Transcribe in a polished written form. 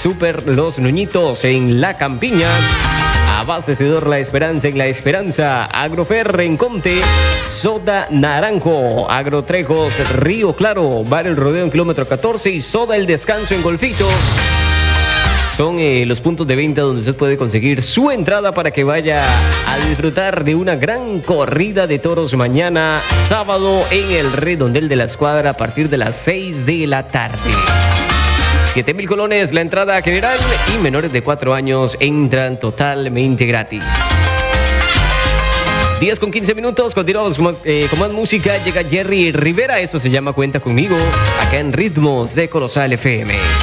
Super Los Nuñitos en La Campiña. Abastecedor La Esperanza en La Esperanza. Agrofer en Conte. Soda Naranjo. Agrotrejos Río Claro. Bar El Rodeo en kilómetro 14. Y Soda El Descanso en Golfito. Son los puntos de venta donde usted puede conseguir su entrada para que vaya a disfrutar de una gran corrida de toros mañana, sábado, en el Redondel de la Escuadra a partir de las 6 de la tarde. 7,000 colones la entrada general y menores de 4 años entran totalmente gratis. 10:15, continuamos con más música. Llega Jerry Rivera, eso se llama Cuenta Conmigo, acá en Ritmos de Corozal FM.